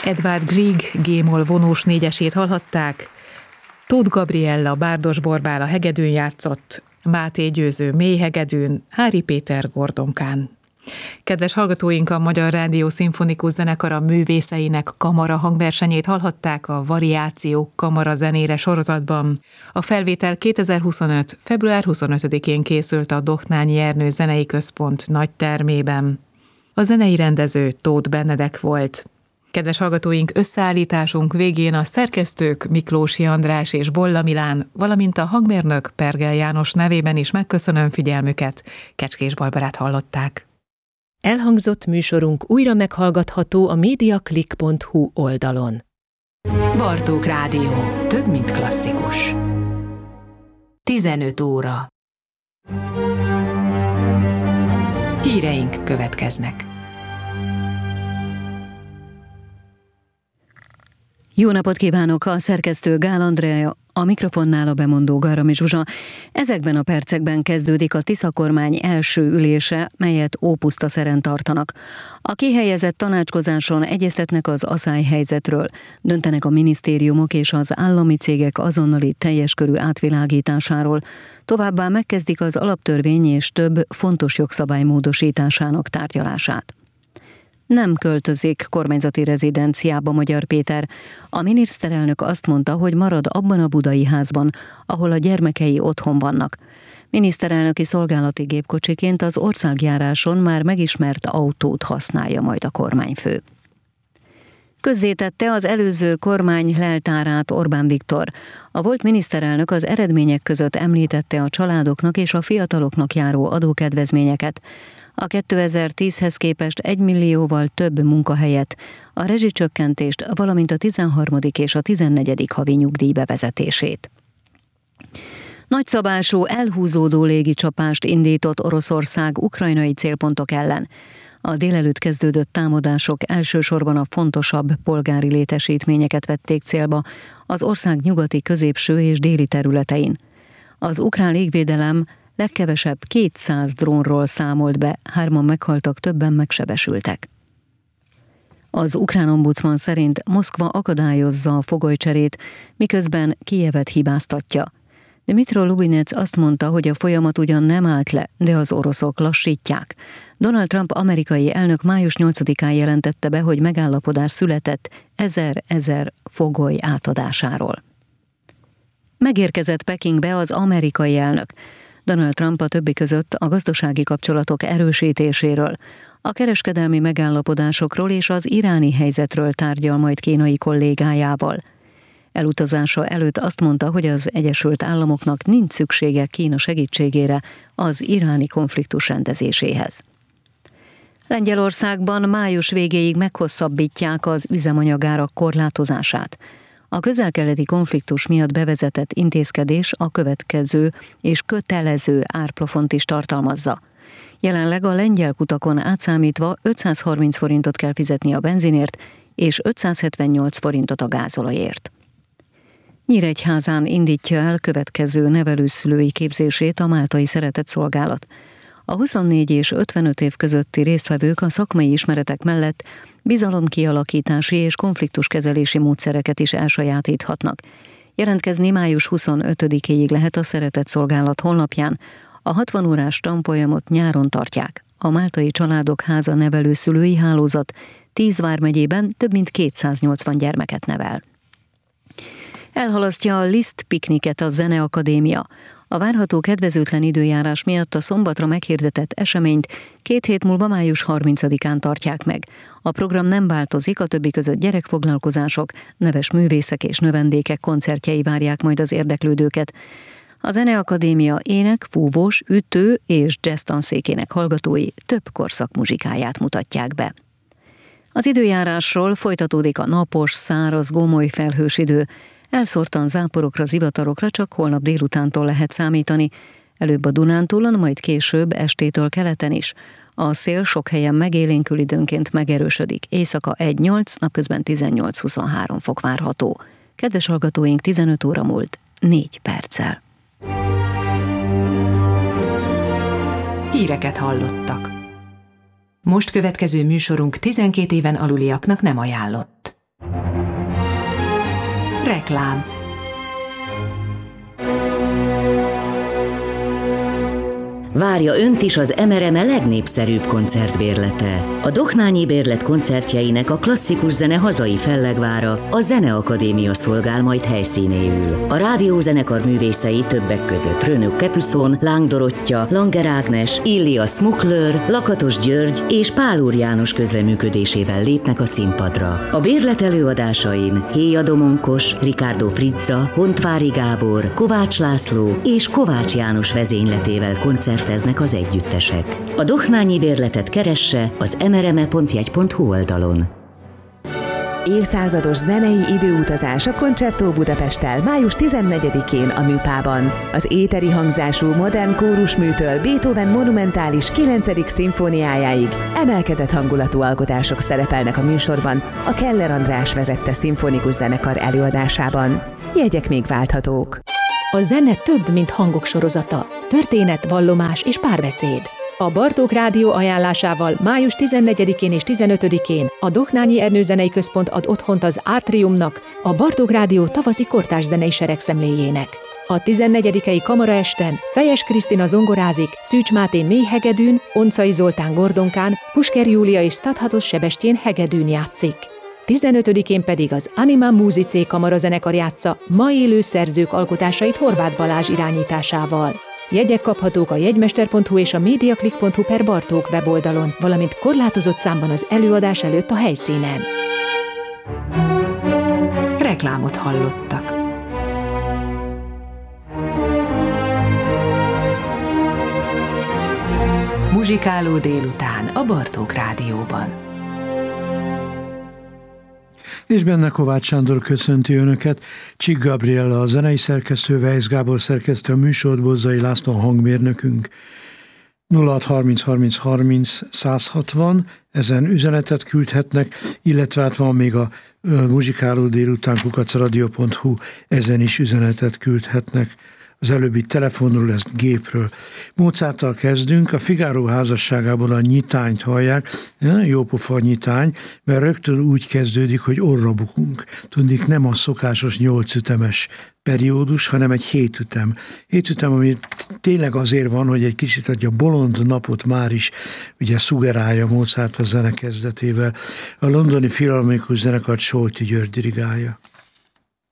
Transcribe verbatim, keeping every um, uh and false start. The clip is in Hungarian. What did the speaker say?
Edvard Grieg G-moll vonós négyesét hallhatták, Tóth Gabriella Bárdos Borbál a hegedűn játszott, Máté Győző mélyhegedűn, Hári Péter gordonkán. Kedves hallgatóink, a Magyar Rádió Szimfonikus Zenekara művészeinek kamara hangversenyét hallhatták a Variációk kamara zenére sorozatban. A felvétel kétezer-huszonöt. február huszonötödikén készült a Dohnányi Ernő Zenei Központ nagy termében. A zenei rendező Tóth Benedek volt. Kedves hallgatóink, összeállításunk végén a szerkesztők Miklósi András és Bolla Milán, valamint a hangmérnök Pergel János nevében is megköszönöm figyelmüket. Kecskés Barbarát hallották. Elhangzott műsorunk újra meghallgatható a mediaclick pont hu oldalon. Bartók Rádió. Több, mint klasszikus. tizenöt óra. Híreink következnek. Jó napot kívánok, a szerkesztő Gál Andrea, a mikrofonnál a bemondó Garami Zsuzsa. Ezekben a percekben kezdődik a Tisza kormány első ülése, melyet ópusztaszeren tartanak. A kihelyezett tanácskozáson egyeztetnek az aszályhelyzetről, döntenek a minisztériumok és az állami cégek azonnali teljes körű átvilágításáról, továbbá megkezdik az alaptörvény és több fontos jogszabály módosításának tárgyalását. Nem költözik kormányzati rezidenciába Magyar Péter. A miniszterelnök azt mondta, hogy marad abban a budai házban, ahol a gyermekei otthon vannak. Miniszterelnöki szolgálati gépkocsiként az országjáráson már megismert autót használja majd a kormányfő. Közzétette az előző kormány leltárát Orbán Viktor. A volt miniszterelnök az eredmények között említette a családoknak és a fiataloknak járó adókedvezményeket, a kétezer-tízhez képest egy millióval több munkahelyet, a rezsicsökkentést, valamint a tizenharmadik és a tizennegyedik havi nyugdíj bevezetését. Nagyszabású, elhúzódó légicsapást indított Oroszország ukrajnai célpontok ellen. A délelőtt kezdődött támadások elsősorban a fontosabb polgári létesítményeket vették célba az ország nyugati, középső és déli területein. Az ukrán légvédelem legkevesebb kétszáz drónról számolt be, hárman meghaltak, többen megsebesültek. Az ukrán ombudsman szerint Moszkva akadályozza a fogolycserét, miközben Kijevet hibáztatja. Dmytro Lubinec azt mondta, hogy a folyamat ugyan nem állt le, de az oroszok lassítják. Donald Trump amerikai elnök május nyolcadikán jelentette be, hogy megállapodás született ezer-ezer fogoly átadásáról. Megérkezett Pekingbe az amerikai elnök. Donald Trump a többi között a gazdasági kapcsolatok erősítéséről, a kereskedelmi megállapodásokról és az iráni helyzetről tárgyal majd kínai kollégájával. Elutazása előtt azt mondta, hogy az Egyesült Államoknak nincs szüksége Kína segítségére az iráni konfliktus rendezéséhez. Lengyelországban május végéig meghosszabbítják az üzemanyagárak korlátozását. A közel-keleti konfliktus miatt bevezetett intézkedés a következő és kötelező árplafont is tartalmazza. Jelenleg a lengyel kutakon átszámítva ötszázharminc forintot kell fizetni a benzinért, és ötszázhetvennyolc forintot a gázolajért. Nyíregyházán indítja el következő nevelőszülői képzését a Máltai Szeretett Szolgálat. A huszonnégy és ötvenöt év közötti résztvevők a szakmai ismeretek mellett bizalomkialakítási és konfliktuskezelési módszereket is elsajátíthatnak. Jelentkezni május huszonötödikéig lehet a Szeretett Szolgálat honlapján. A hatvan órás tanfolyamot nyáron tartják. A Máltai Családok Háza nevelőszülői hálózat tíz vármegyében több mint kétszáznyolcvan gyermeket nevel. Elhalasztja a Liszt pikniket a Zeneakadémia. A várható kedvezőtlen időjárás miatt a szombatra meghirdetett eseményt két hét múlva május harmincadikán tartják meg. A program nem változik, a többi között gyerekfoglalkozások, neves művészek és növendékek koncertjei várják majd az érdeklődőket. A Zeneakadémia ének, fúvós, ütő és jazz tanszékének hallgatói több korszak muzsikáját mutatják be. Az időjárásról: folytatódik a napos, száraz, gomoly felhős idő. Elszórtan záporokra, zivatarokra csak holnap délutántól lehet számítani, előbb a Dunántúlon, majd később estétől keleten is. A szél sok helyen megélénkül, időnként megerősödik. Éjszaka egy nyolc, napközben tizennyolc-huszonhárom fok várható. Kedves hallgatóink, tizenöt óra múlt négy perccel. Híreket hallottak. Most következő műsorunk tizenkét éven aluliaknak nem ajánlott. Reklám. Várja önt is az em er em e legnépszerűbb koncertbérlete. A Dohnányi Bérlet koncertjeinek a klasszikus zene hazai fellegvára, a Zeneakadémia szolgál majd helyszínéül. A rádiózenekar művészei többek között Renaud Capuçon, Láng Dorottya, Langer Ágnes, Illia Smukler, Lakatos György és Pál Úr János közreműködésével lépnek a színpadra. A bérlet előadásain Héja Domonkos, Ricardo Frizza, Hontvári Gábor, Kovács László és Kovács János vezényletével koncert teznek az együttesek. A Dohnányi Bérletet keresse az em er em e pont jegy pont hu oldalon. Évszázados zenei időutazás a Concerto Budapesttel május tizennegyedikén a Műpában. Az éteri hangzású modern kórusműtől Beethoven monumentális kilencedik szimfóniájáig emelkedett hangulatú alkotások szerepelnek a műsorban a Keller András vezette szimfonikus zenekar előadásában. Jegyek még válthatók. A zene több, mint hangok sorozata. Történet, vallomás és párbeszéd. A Bartók Rádió ajánlásával május tizennegyedikén és tizenötödikén a Dohnányi Ernő Zenei Központ ad otthont az Átriumnak, a Bartók Rádió tavaszi kortárs zenei seregszemléjének. A tizennegyedikei kamaraesten Fejes Krisztina zongorázik, Szűcs Máté mélyhegedűn, Oncai Zoltán gordonkán, Pusker Júlia és Stadhatos Sebestyén hegedűn játszik. tizenötödikén pedig az Anima Musicae kamarazenekar játsza ma élő szerzők alkotásait Horváth Balázs irányításával. Jegyek kaphatók a jegymester pont hu és a mediaclick pont hu per Bartók weboldalon, valamint korlátozott számban az előadás előtt a helyszínen. Reklámot hallottak. Muzsikáló délután a Bartók Rádióban. És benne Kovács Sándor köszönti Önöket, Csik Gabriella a zenei szerkesztő, Weisz Gábor szerkesztő, a műsort Bozzai László hangmérnökünk. nulla hat harminc harminc harminc száz hatvan, ezen üzenetet küldhetnek, illetve hát van még a muzsikáló délután kukac radio pont hu, ezen is üzenetet küldhetnek. Az előbbi telefonról, ezt gépről. Mozarttal kezdünk, a Figaro házasságából a nyitányt hallják, jópofa nyitány, mert rögtön úgy kezdődik, hogy orra bukunk. Tudnik, nem a szokásos nyolcütemes periódus, hanem egy hétütem. Hétütem, ami tényleg azért van, hogy egy kicsit adja bolond napot már is ugye szugerálja Mozart a zene kezdetével. A londoni filharmonikus zenekart Solti György dirigálja.